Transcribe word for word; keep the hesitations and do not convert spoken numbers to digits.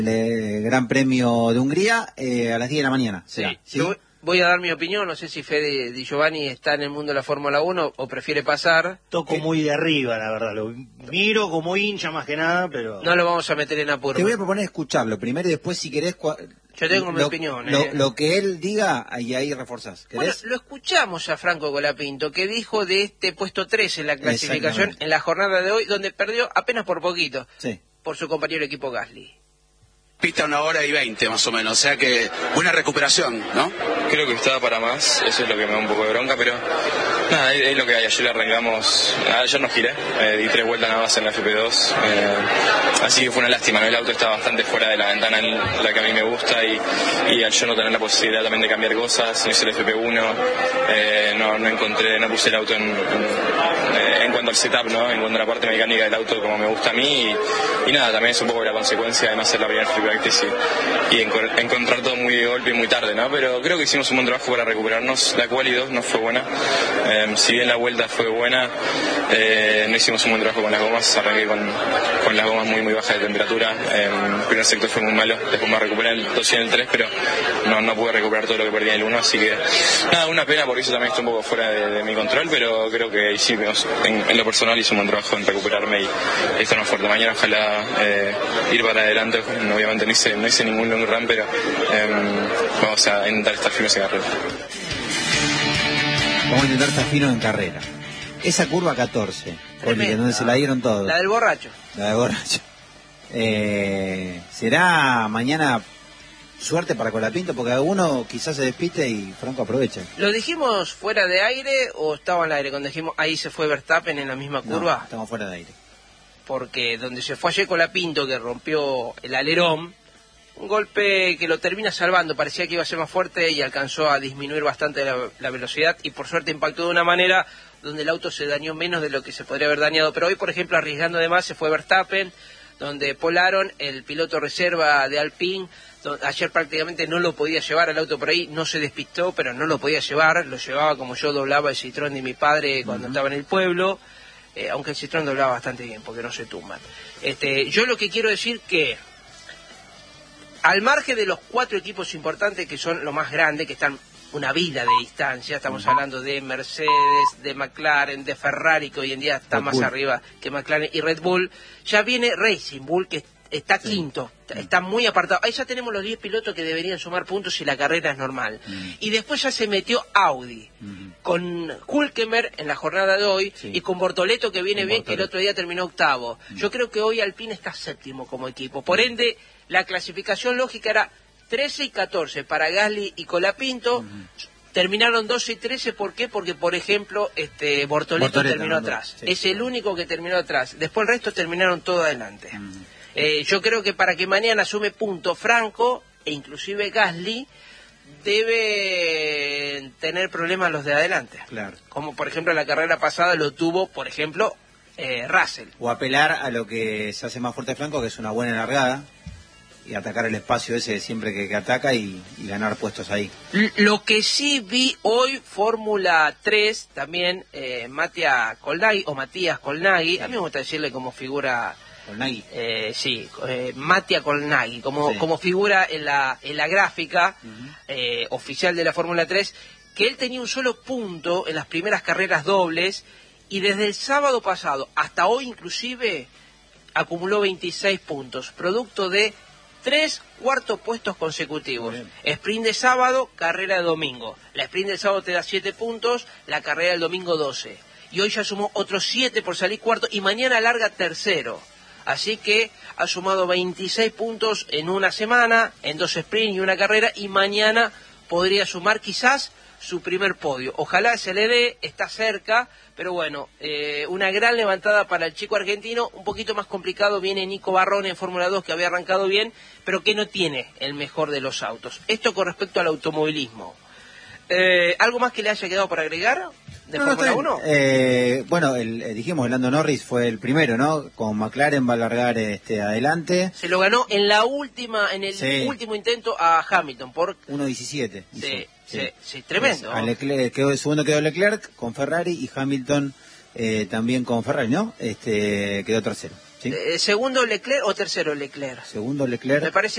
El Gran Premio de Hungría eh, a las diez de la mañana. Sí. ¿Sí? Yo voy a dar mi opinión, no sé si Fede Di Giovanni está en el mundo de la Fórmula uno o prefiere pasar. Toco muy de arriba, la verdad, lo miro como hincha más que nada, pero... No lo vamos a meter en apuro. Te voy a proponer escucharlo primero y después, si querés... Yo tengo mi lo, opinión. Lo, eh. lo que él diga, ahí, ahí reforzás. Bueno, lo escuchamos a Franco Colapinto, que dijo de este puesto tres en la clasificación en la jornada de hoy, donde perdió apenas por poquito, sí. por su compañero de equipo Gasly. Pista una hora y veinte más o menos, o sea que buena recuperación, ¿no? Creo que estaba para más, eso es lo que me da un poco de bronca, pero nada, es, es lo que hay. Ayer arrancamos, ayer no giré, eh, di tres vueltas nada más en la F P dos, eh, así que fue una lástima, ¿no? El auto estaba bastante fuera de la ventana en la que a mí me gusta y, y al yo no tener la posibilidad también de cambiar cosas, no hice el F P uno, eh, no, no encontré, no puse el auto en, en, en cuanto al setup, ¿no? En cuanto a la parte mecánica del auto como me gusta a mí y, y nada, también es un poco la consecuencia de no hacer la primera F P y, y enco encontrar todo muy de golpe y muy tarde, ¿no? Pero creo que hicimos un buen trabajo para recuperarnos. La quali dos no fue buena, eh, si bien la vuelta fue buena, eh, no hicimos un buen trabajo con las gomas. Arranqué con, con las gomas muy muy bajas de temperatura, eh, el primer sector fue muy malo, después me recuperé en el dos y en el tres, pero no, no pude recuperar todo lo que perdí en el uno, así que nada, una pena, porque eso también está un poco fuera de, de mi control, pero creo que hicimos, en, en lo personal hice un buen trabajo en recuperarme y estar más fuerte. Mañana ojalá eh, ir para adelante, obviamente no hice, no hice ningún long run, pero eh, vamos a intentar estar firmes en carrera. Vamos a intentar estar finos en carrera. Esa curva catorce, Oli, donde se la dieron todos. La del borracho. La del borracho. Eh, ¿Será mañana suerte para Colapinto? Porque alguno quizás se despiste y Franco aprovecha. ¿Lo dijimos fuera de aire o estaba al aire cuando dijimos ahí se fue Verstappen en la misma curva? No, estamos fuera de aire. Porque donde se fue ayer Colapinto, que rompió el alerón, un golpe que lo termina salvando, parecía que iba a ser más fuerte y alcanzó a disminuir bastante la, la velocidad y por suerte impactó de una manera donde el auto se dañó menos de lo que se podría haber dañado. Pero hoy, por ejemplo, arriesgando de más, se fue Verstappen, donde Paul Aron, el piloto reserva de Alpine, donde ayer prácticamente no lo podía llevar al auto por ahí, no se despistó, pero no lo podía llevar, lo llevaba como yo doblaba el Citroën de mi padre cuando uh-huh. estaba en el pueblo, eh, aunque el Citroën doblaba bastante bien, porque no se tumban. Este, yo lo que quiero decir que al margen de los cuatro equipos importantes que son los más grandes, que están una vida de distancia, estamos hablando de Mercedes, de McLaren, de Ferrari, que hoy en día está Red más Bull. arriba que McLaren y Red Bull, ya viene Racing Bull, que está sí. quinto, está muy apartado. Ahí ya tenemos los diez pilotos que deberían sumar puntos si la carrera es normal. Mm. Y después ya se metió Audi, mm. con Hülkenberg en la jornada de hoy, sí. y con Bortoleto que viene con bien, Bortoleto. que el otro día terminó octavo. Mm. Yo creo que hoy Alpine está séptimo como equipo. Por ende, la clasificación lógica era trece y catorce para Gasly y Colapinto. Uh-huh. Terminaron doce y trece, ¿por qué? Porque, por ejemplo, este Bortoleto, Bortoleto terminó no, atrás. Sí. Es el único que terminó atrás. Después el resto terminaron todo adelante. Uh-huh. eh, yo creo que para que mañana sume punto Franco, e inclusive Gasly, debe tener problemas los de adelante. Claro. Como, por ejemplo, la carrera pasada lo tuvo, por ejemplo, eh, Russell. O apelar a lo que se hace más fuerte Franco, que es una buena largada. Y atacar el espacio ese siempre que, que ataca y, y ganar puestos ahí. Lo que sí vi hoy, Fórmula tres, también eh, Matia Colnaghi, o Matías Colnaghi, a mí me gusta decirle como figura... Colnaghi. Eh, sí, eh, Matia Colnaghi, como, sí. como figura en la, en la gráfica uh-huh. eh, oficial de la Fórmula tres, que él tenía un solo punto en las primeras carreras dobles, y desde el sábado pasado hasta hoy inclusive acumuló veintiséis puntos, producto de tres cuartos puestos consecutivos. Sprint de sábado, carrera de domingo. La sprint del sábado te da siete puntos, la carrera del domingo doce. Y hoy ya sumó otros siete por salir cuarto y mañana larga tercero. Así que ha sumado veintiséis puntos en una semana, en dos sprints y una carrera, y mañana podría sumar quizás su primer podio. Ojalá se le dé, está cerca, pero bueno, eh, una gran levantada para el chico argentino. Un poquito más complicado viene Nico Barrone en Fórmula dos, que había arrancado bien, pero que no tiene el mejor de los autos. Esto con respecto al automovilismo. Eh, ¿Algo más que le haya quedado para agregar de no, Fórmula no, uno? Eh, bueno, el, eh, dijimos, Lando Norris fue el primero, ¿no? Con McLaren va a largar este, adelante. Se lo ganó en la última, en el sí. último intento a Hamilton por uno diecisiete. Sí, sí, sí, sí, tremendo. Pues, a Leclerc, quedó, segundo quedó Leclerc con Ferrari y Hamilton eh, también con Ferrari, ¿no? Este quedó tercero. ¿Sí? Eh, ¿Segundo Leclerc o tercero Leclerc? Segundo Leclerc. Me parece